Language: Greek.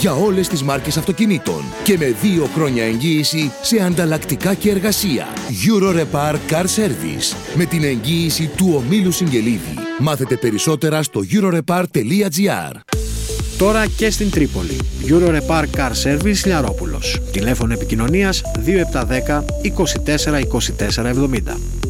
για όλες τις μάρκες αυτοκινήτων και με 2 χρόνια εγγύηση σε ανταλλακτικά και εργασία. Eurorepar Car Service, με την εγγύηση του ομίλου Συγγελίδη. Μάθετε περισσότερα στο eurorepar.gr. Τώρα και στην Τρίπολη. Eurorepar Car Service Λιαρόπουλος. Τηλέφωνο επικοινωνίας 2710 24 24 70.